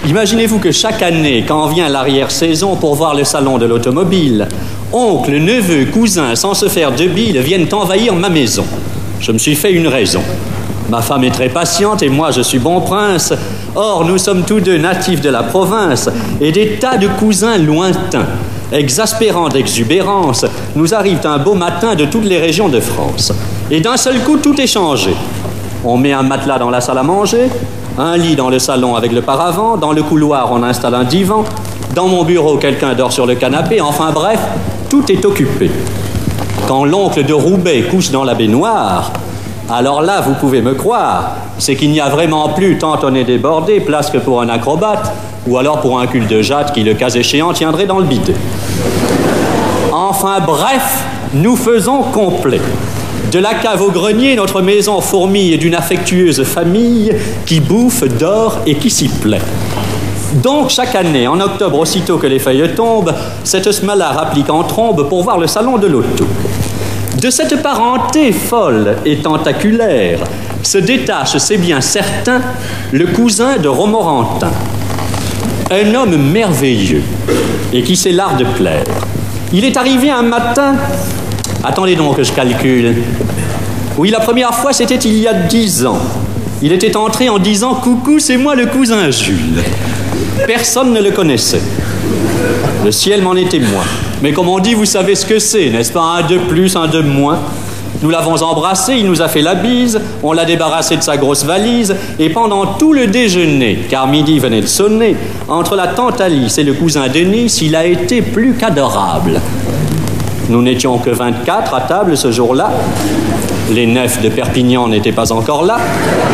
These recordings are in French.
Imaginez-vous que chaque année, quand vient l'arrière-saison pour voir le salon de l'automobile, oncle, neveu, cousin, sans se faire de bile, viennent envahir ma maison. Je me suis fait une raison. Ma femme est très patiente et moi je suis bon prince. Or, nous sommes tous deux natifs de la province et des tas de cousins lointains, exaspérants d'exubérance, nous arrivent un beau matin de toutes les régions de France. Et d'un seul coup, tout est changé. On met un matelas dans la salle à manger, un lit dans le salon avec le paravent, dans le couloir on installe un divan, dans mon bureau quelqu'un dort sur le canapé, enfin bref, tout est occupé. Quand l'oncle de Roubaix couche dans la baignoire, alors là, vous pouvez me croire, c'est qu'il n'y a vraiment plus, tant on est débordé, place que pour un acrobate, ou alors pour un cul de jatte qui, le cas échéant, tiendrait dans le bidet. Enfin bref, nous faisons complet. De la cave au grenier, notre maison fourmille d'une affectueuse famille qui bouffe, dort et qui s'y plaît. Donc, chaque année, en octobre, aussitôt que les feuilles tombent, cette smala rapplique en trombe pour voir le salon de l'auto. De cette parenté folle et tentaculaire se détache, c'est bien certain, le cousin de Romorantin. Un homme merveilleux et qui sait l'art de plaire. Il est arrivé un matin... Attendez donc que je calcule. Oui, la première fois, c'était il y a 10 ans. Il était entré en disant « Coucou, c'est moi le cousin Jules ». Personne ne le connaissait. Le ciel m'en est témoin. Mais comme on dit, vous savez ce que c'est, n'est-ce pas? Un de plus, un de moins. Nous l'avons embrassé, il nous a fait la bise, on l'a débarrassé de sa grosse valise, et pendant tout le déjeuner, car midi venait de sonner, entre la tante Alice et le cousin Denis, il a été plus qu'adorable. Nous n'étions que 24 à table ce jour-là. Les 9 de Perpignan n'étaient pas encore là.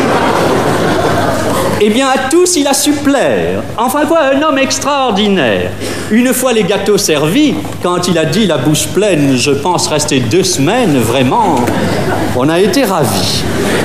Eh bien, à tous, il a su plaire. Enfin quoi, un homme extraordinaire. Une fois les gâteaux servis, quand il a dit la bouche pleine, je pense rester 2 semaines, vraiment, on a été ravis.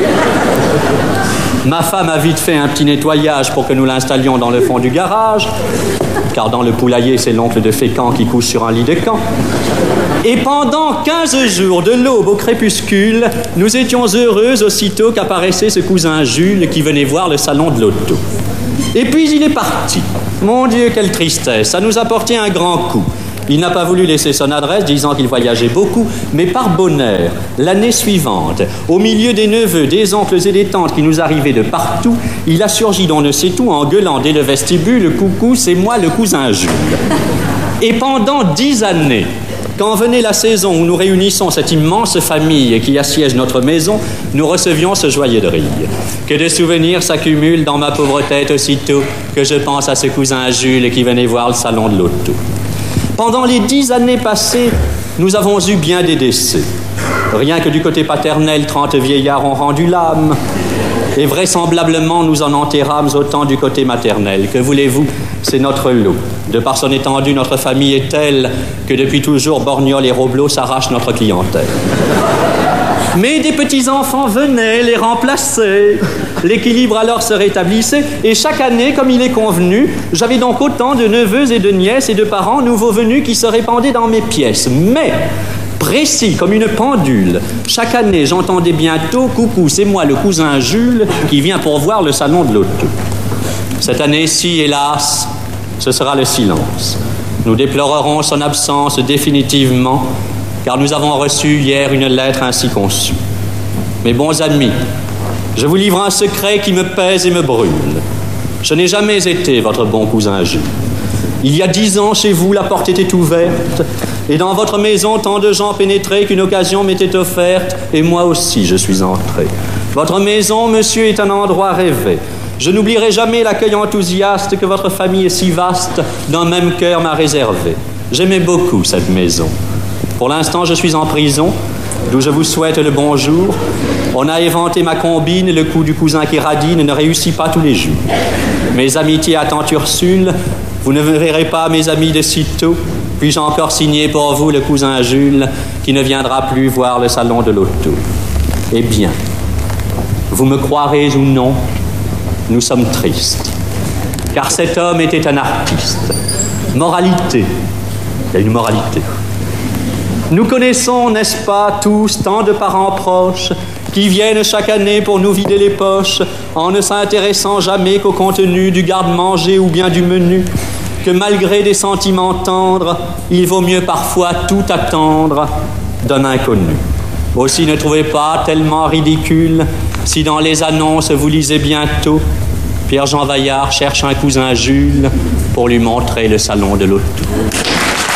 Ma femme a vite fait un petit nettoyage pour que nous l'installions dans le fond du garage, car dans le poulailler, c'est l'oncle de Fécamp qui couche sur un lit de camp. Et pendant 15 jours, de l'aube au crépuscule, nous étions heureux aussitôt qu'apparaissait ce cousin Jules qui venait voir le salon de l'auto. Et puis il est parti. Mon Dieu, quelle tristesse, ça nous a porté un grand coup. Il n'a pas voulu laisser son adresse, disant qu'il voyageait beaucoup, mais par bonheur, l'année suivante, au milieu des neveux, des oncles et des tantes qui nous arrivaient de partout, il a surgi d'on ne sait où en gueulant dès le vestibule « Coucou, c'est moi le cousin Jules ». Et pendant 10 années, quand venait la saison où nous réunissons cette immense famille qui assiège notre maison, nous recevions ce joyeux de rire. Que de souvenirs s'accumulent dans ma pauvre tête aussitôt que je pense à ce cousin Jules qui venait voir le salon de l'auto. Pendant les 10 années passées, nous avons eu bien des décès. Rien que du côté paternel, 30 vieillards ont rendu l'âme. Et vraisemblablement, nous en enterrâmes autant du côté maternel. Que voulez-vous, c'est notre lot. De par son étendue, notre famille est telle que depuis toujours, Borgnol et Robleau s'arrachent notre clientèle. Mais des petits-enfants venaient, les remplaçaient. L'équilibre alors se rétablissait, et chaque année, comme il est convenu, j'avais donc autant de neveux et de nièces et de parents nouveaux venus qui se répandaient dans mes pièces. Mais, précis comme une pendule, chaque année, j'entendais bientôt « Coucou, c'est moi le cousin Jules qui vient pour voir le salon de l'auto ». Cette année-ci, hélas, ce sera le silence. Nous déplorerons son absence définitivement, car nous avons reçu hier une lettre ainsi conçue. Mes bons amis, je vous livre un secret qui me pèse et me brûle. Je n'ai jamais été votre bon cousin Jules. Il y a 10 ans, chez vous, la porte était ouverte, et dans votre maison, tant de gens pénétraient qu'une occasion m'était offerte, et moi aussi je suis entré. Votre maison, monsieur, est un endroit rêvé. Je n'oublierai jamais l'accueil enthousiaste que votre famille si vaste, d'un même cœur, m'a réservé. J'aimais beaucoup cette maison. Pour l'instant, je suis en prison, d'où je vous souhaite le bonjour. On a éventé ma combine, le coup du cousin qui radine ne réussit pas tous les jours. Mes amitiés à tante Ursule, vous ne me verrez pas, mes amis, de sitôt. Puis-je encore signer pour vous le cousin Jules, qui ne viendra plus voir le salon de l'auto. Eh bien, vous me croirez ou non, nous sommes tristes. Car cet homme était un artiste. Moralité. Il y a une moralité. Nous connaissons, n'est-ce pas, tous tant de parents proches qui viennent chaque année pour nous vider les poches, en ne s'intéressant jamais qu'au contenu du garde-manger ou bien du menu, que malgré des sentiments tendres, il vaut mieux parfois tout attendre d'un inconnu. Aussi ne trouvez pas tellement ridicule si dans les annonces vous lisez bientôt Pierre-Jean Vaillard cherche un cousin Jules pour lui montrer le salon de l'auto.